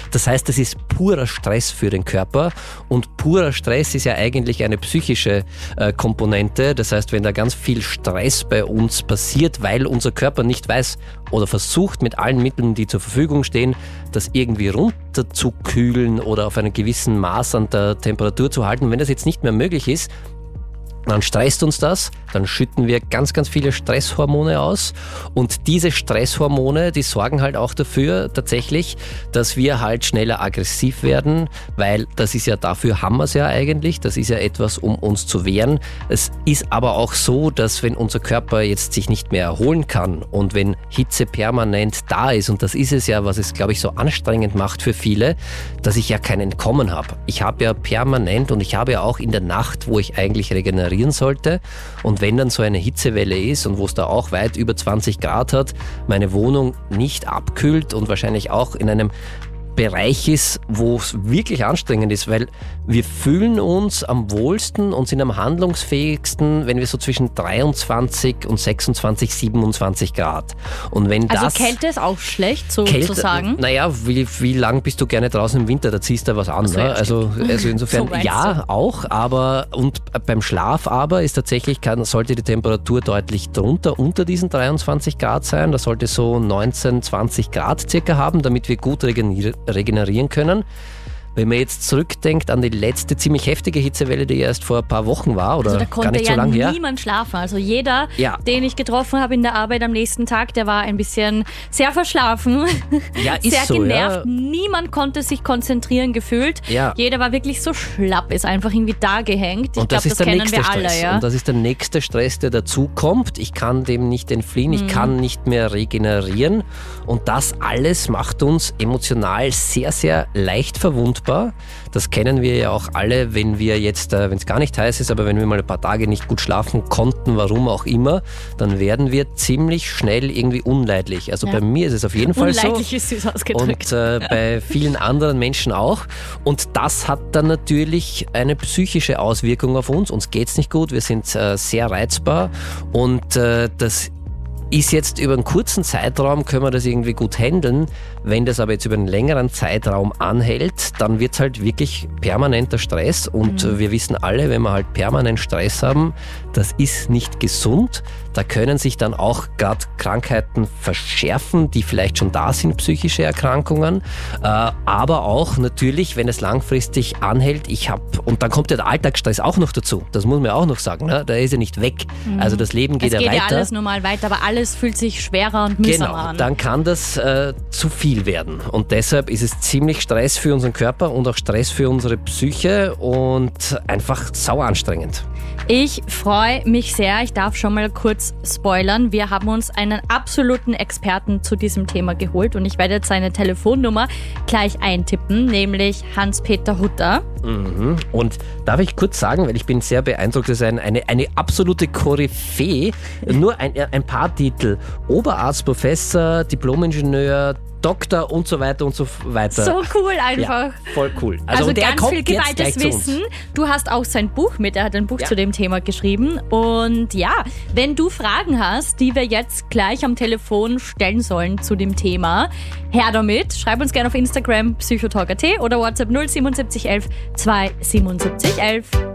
Das heißt, das ist purer Stress für den Körper und purer Stress ist ja eigentlich eine psychische Komponente. Das heißt, wenn da ganz viel Stress bei uns passiert, weil unser Körper nicht weiß oder versucht mit allen Mitteln, die zur Verfügung stehen, das irgendwie runterzukühlen oder auf einem gewissen Maß an der Temperatur zu halten. Wenn das jetzt nicht mehr möglich ist, dann stresst uns das, dann schütten wir ganz, ganz viele Stresshormone aus und diese Stresshormone, die sorgen halt auch dafür tatsächlich, dass wir halt schneller aggressiv werden, weil das ist ja, dafür haben wir es ja eigentlich, das ist ja etwas, um uns zu wehren. Es ist aber auch so, dass wenn unser Körper jetzt sich nicht mehr erholen kann und wenn Hitze permanent da ist, und das ist es ja, was es, glaube ich, so anstrengend macht für viele, dass ich ja kein Entkommen habe. Ich habe ja permanent und ich habe ja auch in der Nacht, wo ich eigentlich regenerieren sollte. Und wenn dann so eine Hitzewelle ist und wo es da auch weit über 20 Grad hat, meine Wohnung nicht abkühlt und wahrscheinlich auch in einem Bereich ist, wo es wirklich anstrengend ist, weil wir fühlen uns am wohlsten und sind am handlungsfähigsten, wenn wir so zwischen 23 und 26, 27 Grad. Und wenn also Kälte ist auch schlecht, so Kälte, zu sagen? Naja, wie lang bist du gerne draußen im Winter? Da ziehst du was an. So, ne? Also insofern so ja, auch, aber und beim Schlaf aber ist tatsächlich, sollte die Temperatur deutlich unter diesen 23 Grad sein. Das sollte so 19, 20 Grad circa haben, damit wir gut regenerieren können. Wenn man jetzt zurückdenkt an die letzte ziemlich heftige Hitzewelle, die erst vor ein paar Wochen war oder also da gar nicht so lange her. konnte ja niemand schlafen. Also jeder, den ich getroffen habe in der Arbeit am nächsten Tag, der war ein bisschen sehr verschlafen, ja, ist sehr so, genervt. Ja. Niemand konnte sich konzentrieren gefühlt. Ja. Jeder war wirklich so schlapp, ist einfach irgendwie da gehängt. Ich glaube, das kennen wir alle. Ja? Und das ist der nächste Stress, der dazu kommt. Ich kann dem nicht entfliehen, ich kann nicht mehr regenerieren. Und das alles macht uns emotional sehr, sehr leicht verwundbar. Das kennen wir ja auch alle, wenn wir jetzt, wenn es gar nicht heiß ist, aber wenn wir mal ein paar Tage nicht gut schlafen konnten, warum auch immer, dann werden wir ziemlich schnell irgendwie unleidlich. Also bei mir ist es auf jeden Fall so. Unleidlich ist süß ausgedrückt. Und bei vielen anderen Menschen auch. Und das hat dann natürlich eine psychische Auswirkung auf uns. Uns geht's nicht gut, wir sind sehr reizbar und das ist jetzt über einen kurzen Zeitraum, können wir das irgendwie gut handeln. Wenn das aber jetzt über einen längeren Zeitraum anhält, dann wird es halt wirklich permanenter Stress. Und wir wissen alle, wenn wir halt permanent Stress haben, das ist nicht gesund. Da können sich dann auch gerade Krankheiten verschärfen, die vielleicht schon da sind, psychische Erkrankungen. Aber auch natürlich, wenn es langfristig anhält, und dann kommt ja der Alltagsstress auch noch dazu. Das muss man auch noch sagen, ne? Der ist ja nicht weg. Also das Leben geht ja weiter. Es geht ja alles normal weiter, aber alles fühlt sich schwerer und mühsamer an. Dann kann das zu viel werden. Und deshalb ist es ziemlich Stress für unseren Körper und auch Stress für unsere Psyche und einfach sau anstrengend. Ich freue mich sehr. Ich darf schon mal kurz spoilern. Wir haben uns einen absoluten Experten zu diesem Thema geholt und ich werde jetzt seine Telefonnummer gleich eintippen, nämlich Hans-Peter Hutter. Und darf ich kurz sagen, weil ich bin sehr beeindruckt, das ist eine absolute Koryphäe, nur ein paar Titel. Oberarzt, Professor, Diplomingenieur, Doktor und so weiter und so weiter. So cool einfach. Ja, voll cool. Also der ganz kommt viel geballtes Wissen. Du hast auch sein Buch mit, er hat ein Buch zu dem Thema geschrieben. Und ja, wenn du Fragen hast, die wir jetzt gleich am Telefon stellen sollen zu dem Thema, her damit. Schreib uns gerne auf Instagram psychotalk.at oder WhatsApp 07711 27711.